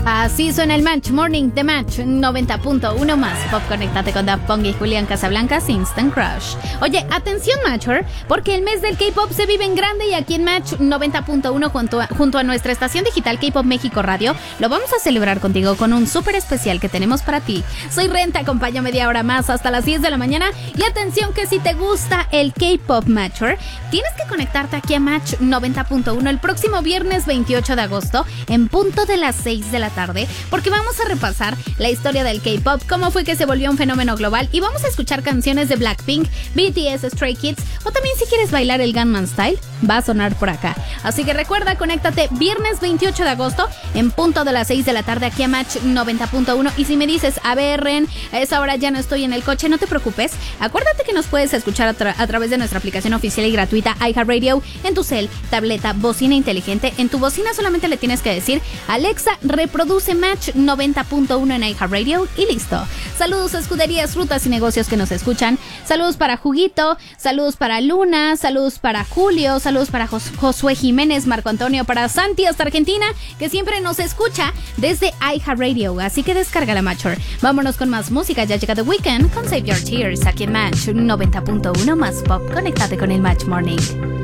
Así suena el Match Morning de Match 90.1 más Pop. Conéctate con Daft Punk y Julián Casablancas, Instant Crush. Oye, atención Matcher, porque el mes del K-Pop se vive en grande y aquí en Match 90.1 junto a nuestra estación digital K-Pop México Radio lo vamos a celebrar contigo con un súper especial que tenemos para ti. Soy Ren, te acompaño media hora más hasta las 10 de la mañana y atención que si te gusta el K-Pop Matcher, tienes que conectarte aquí a Match 90.1 el próximo viernes 28 de agosto en punto de las 6 de la tarde, porque vamos a repasar la historia del K-Pop, cómo fue que se volvió un fenómeno global y vamos a escuchar canciones de Blackpink, BTS, Stray Kids o también si quieres bailar el Gangnam Style, va a sonar por acá. Así que recuerda, conéctate viernes 28 de agosto en punto de las 6 de la tarde aquí a Match 90.1 y si me dices, a ver Ren, a esa hora ya no estoy en el coche, no te preocupes, acuérdate que nos puedes escuchar a través de nuestra aplicación oficial y gratuita iHeartRadio en tu cel, tableta, bocina inteligente. En tu bocina solamente le tienes que decir, Alexa, reproduce Match 90.1 en iHeartRadio y listo. Saludos a escuderías, rutas y negocios que nos escuchan. Saludos para Juguito, saludos para Luna, saludos para Julio, saludos para Josué Jiménez, Marco Antonio, para Santi hasta Argentina, que siempre nos escucha desde iHeartRadio. Así que descarga la Matcher. Vámonos con más música, ya llega The Weeknd con Save Your Tears aquí en Match 90.1 más Pop. Conéctate con el Match Morning.